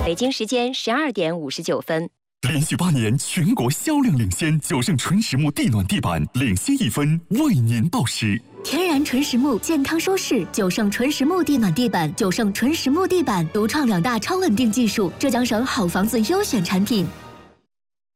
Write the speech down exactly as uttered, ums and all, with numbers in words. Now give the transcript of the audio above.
北京时间十二点五十九分。 连续八年全国销量领先，九盛纯实木地暖地板领先一分，为您报时。 天然纯实木，健康舒适，九盛纯实木地暖地板，九盛纯实木地板独创两大超稳定技术，浙江省好房子优选产品。